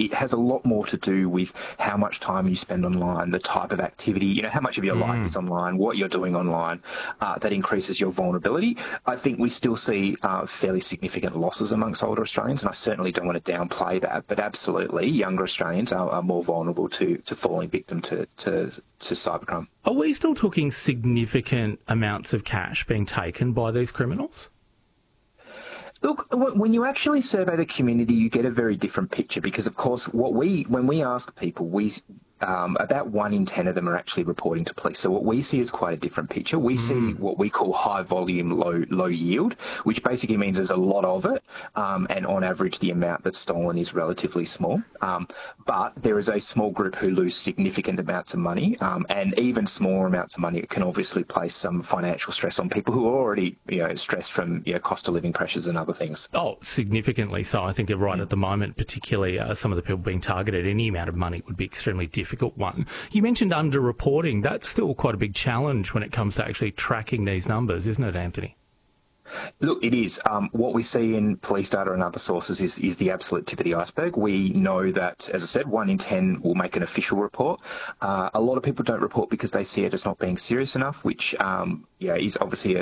it has a lot more to do with how much time you spend online, the type of activity, how much of your life is online, what you're doing online, that increases your vulnerability. I think we still see fairly significant losses amongst older Australians, and I certainly don't want to downplay that, but absolutely, younger Australians are more vulnerable to falling victim to cybercrime. Are we still talking significant amounts of cash being taken by these criminals? Look, when you actually survey the community, you get a very different picture because, of course, when we ask people, about 1 in 10 of them are actually reporting to police. So what we see is quite a different picture. We see what we call high volume, low yield, which basically means there's a lot of it, and on average the amount that's stolen is relatively small. But there is a small group who lose significant amounts of money, and even smaller amounts of money can obviously place some financial stress on people who are already stressed from cost of living pressures and other things. Oh, significantly so. I think you're right at the moment, particularly some of the people being targeted. Any amount of money would be extremely difficult one. You mentioned underreporting. That's still quite a big challenge when it comes to actually tracking these numbers, isn't it, Anthony? Look, it is. What we see in police data and other sources is the absolute tip of the iceberg. We know that, as I said, 1 in 10 will make an official report. A lot of people don't report because they see it as not being serious enough, which is obviously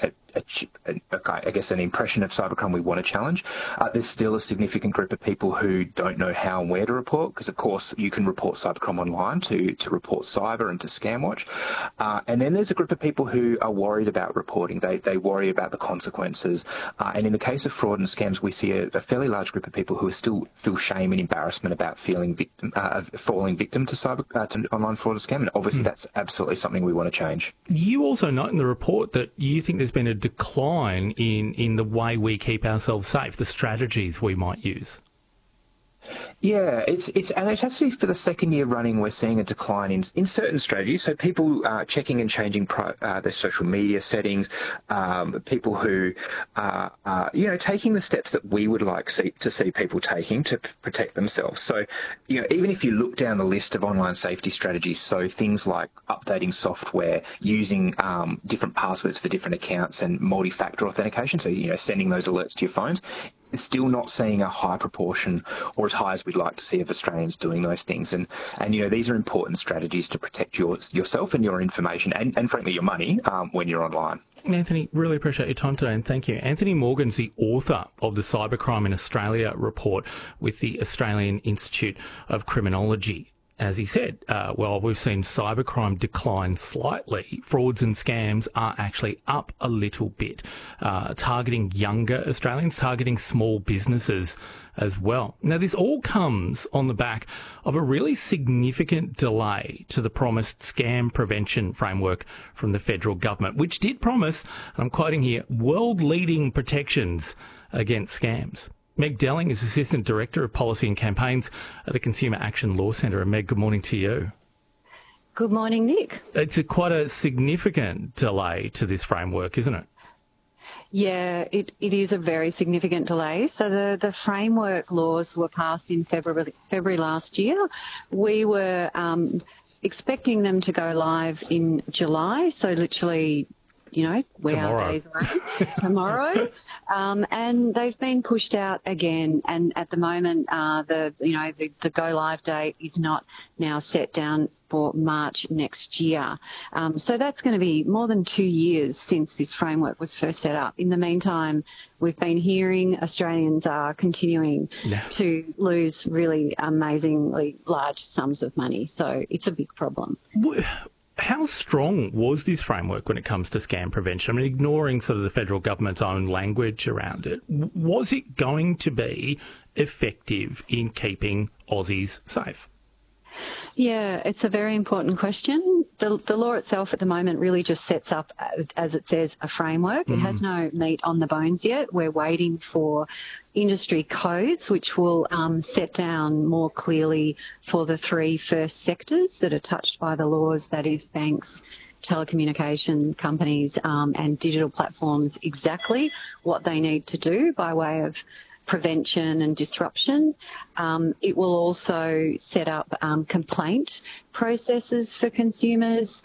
I guess an impression of cybercrime we want to challenge. There's still a significant group of people who don't know how and where to report because, of course, you can report cybercrime online to report cyber and to Scamwatch. And then there's a group of people who are worried about reporting. They worry about the consequences. And in the case of fraud and scams, we see a fairly large group of people who still feel shame and embarrassment about falling victim to online fraud or scam. And obviously that's absolutely something we want to change. You also note in the report that you think there's been a decline in the way we keep ourselves safe, the strategies we might use. Yeah, it's actually for the second year running we're seeing a decline in certain strategies. So people checking and changing their social media settings, people who are taking the steps that we would like to see people taking to protect themselves. So even if you look down the list of online safety strategies, so things like updating software, using different passwords for different accounts, and multi-factor authentication, so sending those alerts to your phones. Still not seeing a high proportion or as high as we'd like to see of Australians doing those things. And these are important strategies to protect yourself and your information and frankly, your money when you're online. Anthony, really appreciate your time today and thank you. Anthony Morgan's the author of the Cybercrime in Australia report with the Australian Institute of Criminology. As he said, we've seen cybercrime decline slightly. Frauds and scams are actually up a little bit, targeting younger Australians, targeting small businesses as well. Now, this all comes on the back of a really significant delay to the promised scam prevention framework from the federal government, which did promise, and I'm quoting here, world-leading protections against scams. Meg Delling is Assistant Director of Policy and Campaigns at the Consumer Action Law Centre. And Meg, good morning to you. Good morning, Nick. It's quite a significant delay to this framework, isn't it? Yeah, it is a very significant delay. So the framework laws were passed in February last year. We were expecting them to go live in July, so literally we are days away tomorrow, and they've been pushed out again. And at the moment, the go live date is not now set down for March next year. So that's going to be more than 2 years since this framework was first set up. In the meantime, we've been hearing Australians are continuing to lose really amazingly large sums of money. So it's a big problem. How strong was this framework when it comes to scam prevention? I mean, ignoring sort of the federal government's own language around it, was it going to be effective in keeping Aussies safe? Yeah, it's a very important question. The law itself at the moment really just sets up, as it says, a framework. It has no meat on the bones yet. We're waiting for industry codes, which will set down more clearly for the three first sectors that are touched by the laws, that is banks, telecommunication companies and digital platforms, exactly what they need to do by way of prevention and disruption. It will also set up complaint processes for consumers.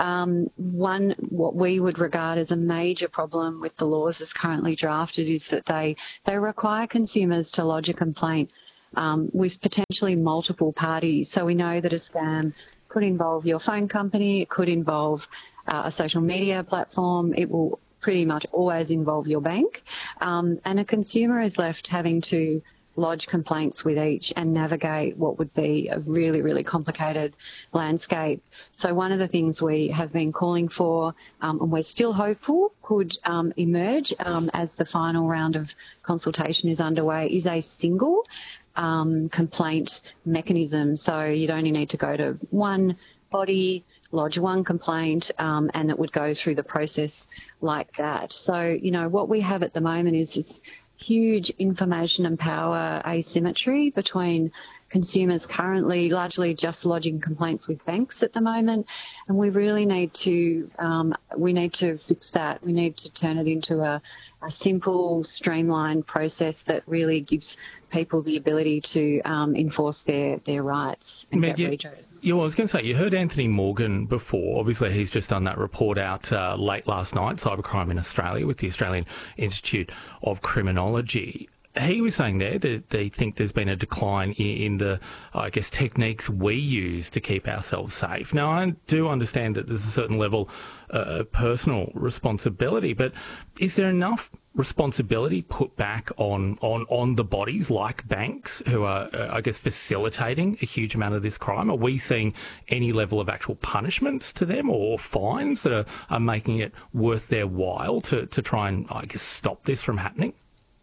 What we would regard as a major problem with the laws as currently drafted is that they require consumers to lodge a complaint with potentially multiple parties. So we know that a scam could involve your phone company, it could involve a social media platform, it will pretty much always involve your bank, and a consumer is left having to lodge complaints with each and navigate what would be a really, really complicated landscape. So one of the things we have been calling for, and we're still hopeful could emerge as the final round of consultation is underway, is a single complaint mechanism. So you'd only need to go to one body, lodge one complaint, and it would go through the process like that. So, you know, what we have at the moment is this huge information and power asymmetry between consumers currently largely just lodging complaints with banks at the moment, and we really need to fix that. We need to turn it into a simple, streamlined process that really gives people the ability to enforce their rights and get redress. Yeah, well, I was going to say, you heard Anthony Morgan before. Obviously, he's just done that report out late last night, Cybercrime in Australia, with the Australian Institute of Criminology. He was saying there that they think there's been a decline in the, I guess, techniques we use to keep ourselves safe. Now, I do understand that there's a certain level of personal responsibility, but is there enough responsibility put back on the bodies like banks who are, I guess, facilitating a huge amount of this crime? Are we seeing any level of actual punishments to them or fines that are making it worth their while to try and, I guess, stop this from happening?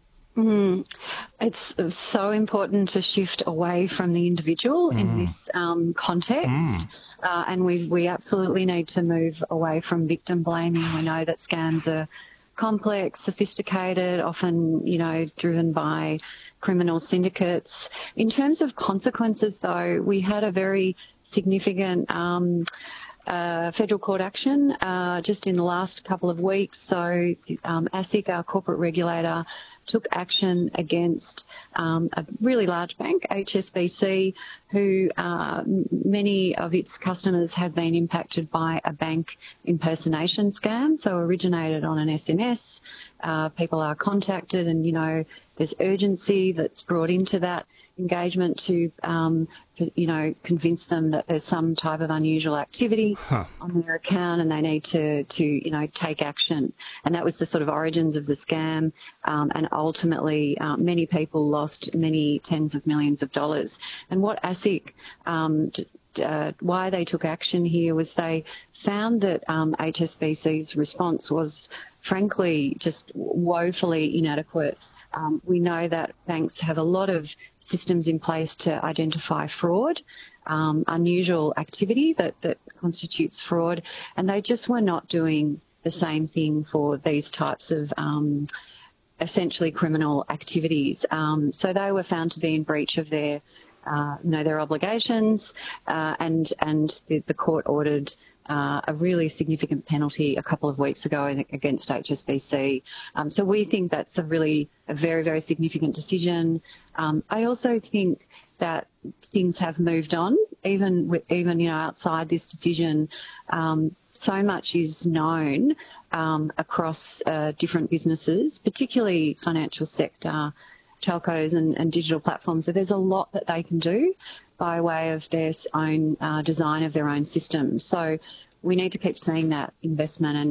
It's so important to shift away from the individual in this context, and we absolutely need to move away from victim blaming. We know that scams are complex, sophisticated, often, you know, driven by criminal syndicates. In terms of consequences, though, we had a very significant federal court action just in the last couple of weeks. So ASIC, our corporate regulator, took action against a really large bank, HSBC, who many of its customers had been impacted by a bank impersonation scam, so originated on an SMS. People are contacted and, you know, there's urgency that's brought into that engagement to, you know, convince them that there's some type of unusual activity on their account and they need to, you know, take action. And that was the sort of origins of the scam. And ultimately, many people lost many tens of millions of dollars. And what ASIC why they took action here was they found that HSBC's response was frankly just woefully inadequate. We know that banks have a lot of systems in place to identify fraud, unusual activity that constitutes fraud, and they just were not doing the same thing for these types of essentially criminal activities. So they were found to be in breach of their their obligations, and the court ordered a really significant penalty a couple of weeks ago against HSBC. So we think that's a very, very significant decision. I also think that things have moved on, even outside this decision. So much is known across different businesses, particularly financial sector, telcos and digital platforms. So there's a lot that they can do by way of their own design of their own systems. So we need to keep seeing that investment